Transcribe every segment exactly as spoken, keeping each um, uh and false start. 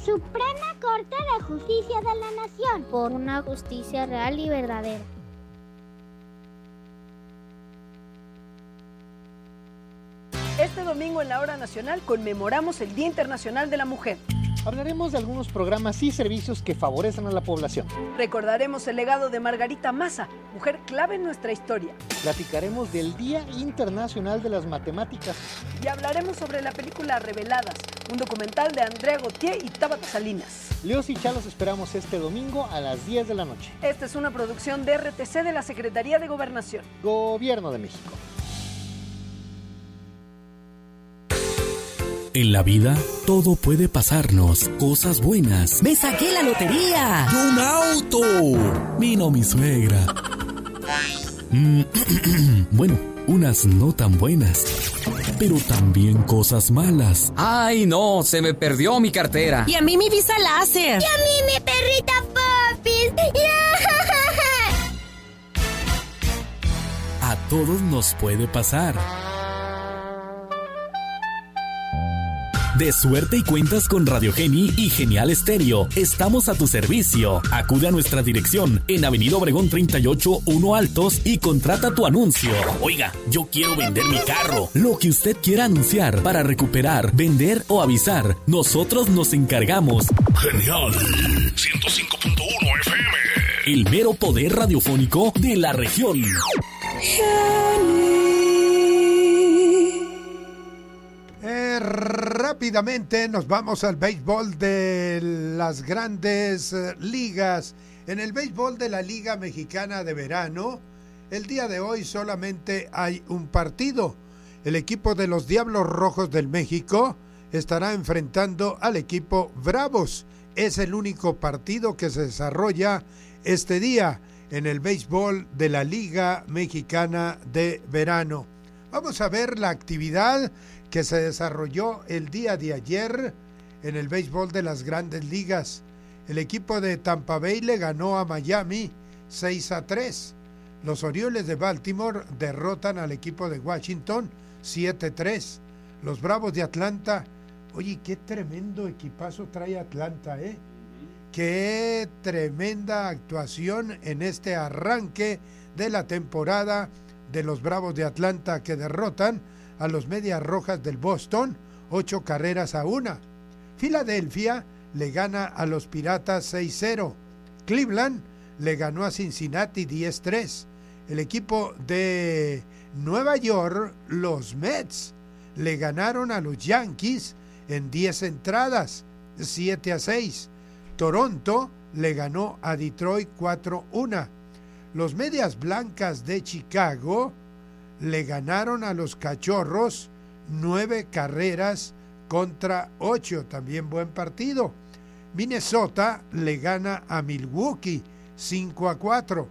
Suprema Corte de Justicia de la Nación. Por una justicia real y verdadera. Este domingo en la Hora Nacional conmemoramos el Día Internacional de la Mujer. Hablaremos de algunos programas y servicios que favorecen a la población. Recordaremos el legado de Margarita Maza, mujer clave en nuestra historia. Platicaremos del Día Internacional de las Matemáticas. Y hablaremos sobre la película Reveladas, un documental de Andrea Gautier y Tabata Salinas. Leos y Cha los esperamos este domingo a las diez de la noche. Esta es una producción de R T C de la Secretaría de Gobernación. Gobierno de México. En la vida, todo puede pasarnos. Cosas buenas. ¡Me saqué la lotería! ¡Y un auto! Vino mi suegra. Mm, bueno, unas no tan buenas. Pero también cosas malas. ¡Ay, no! Se me perdió mi cartera. Y a mí mi visa láser. Y a mí mi perrita Popis. A todos nos puede pasar. De suerte y cuentas con Radio Geni y Genial Estéreo. Estamos a tu servicio. Acude a nuestra dirección en Avenida Obregón treinta y ocho, uno Altos y contrata tu anuncio. Oiga, yo quiero vender mi carro. Lo que usted quiera anunciar para recuperar, vender o avisar, nosotros nos encargamos. Genial ciento cinco punto uno F M. El mero poder radiofónico de la región. Eh, rápidamente nos vamos al béisbol de las grandes eh, ligas. En el béisbol de la Liga Mexicana de Verano, el día de hoy solamente hay un partido. El equipo de los Diablos Rojos del México estará enfrentando al equipo Bravos. Es el único partido que se desarrolla este día en el béisbol de la Liga Mexicana de Verano. Vamos a ver la actividad que se desarrolló el día de ayer en el béisbol de las grandes ligas. El equipo de Tampa Bay le ganó a Miami seis a tres. Los Orioles de Baltimore derrotan al equipo de Washington siete a tres. Los Bravos de Atlanta, oye, qué tremendo equipazo trae Atlanta, ¿eh? Qué tremenda actuación en este arranque de la temporada de los Bravos de Atlanta, que derrotan a los Medias Rojas del Boston, ocho carreras a una. Filadelfia le gana a los Piratas seis cero. Cleveland le ganó a Cincinnati diez a tres. El equipo de Nueva York, los Mets, le ganaron a los Yankees en diez entradas, siete a seis. Toronto le ganó a Detroit cuatro a uno. Los Medias Blancas de Chicago le ganaron a los Cachorros nueve carreras contra ocho, también buen partido. Minnesota le gana a Milwaukee cinco a cuatro.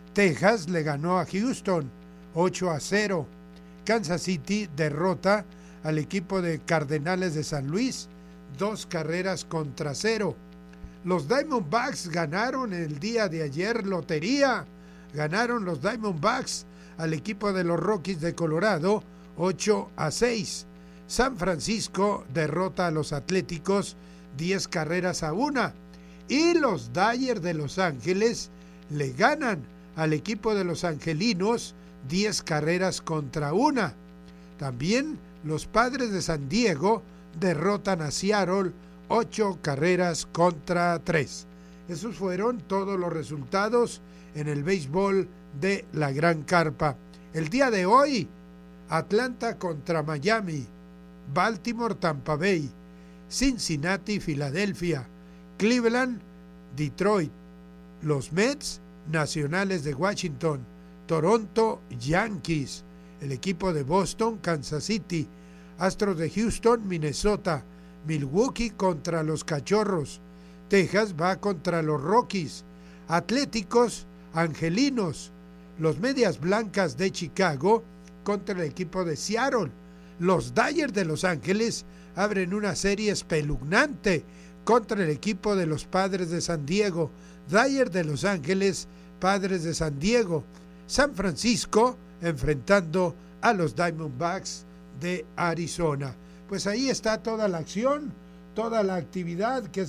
Texas le ganó a Houston ocho a cero. Kansas City derrota al equipo de Cardenales de San Luis dos carreras contra cero. Los Diamondbacks ganaron el día de ayer lotería. Ganaron los Diamondbacks al equipo de los Rockies de Colorado ocho a seis. San Francisco derrota a los Atléticos diez carreras a una. Y los Dodgers de Los Ángeles le ganan al equipo de los Angelinos diez carreras contra una. También los Padres de San Diego derrotan a Seattle ocho carreras contra tres. Esos fueron todos los resultados en el béisbol de la Gran Carpa. El día de hoy, Atlanta contra Miami, Baltimore, Tampa Bay, Cincinnati, Filadelfia, Cleveland, Detroit, los Mets, Nacionales de Washington, Toronto, Yankees, el equipo de Boston, Kansas City, Astros de Houston, Minnesota, Milwaukee contra los Cachorros, Texas va contra los Rockies, Atléticos, Angelinos, los Medias Blancas de Chicago contra el equipo de Seattle. Los Dodgers de Los Ángeles abren una serie espeluznante contra el equipo de los Padres de San Diego. Dodgers de Los Ángeles, Padres de San Diego. San Francisco enfrentando a los Diamondbacks de Arizona. Pues ahí está toda la acción, toda la actividad que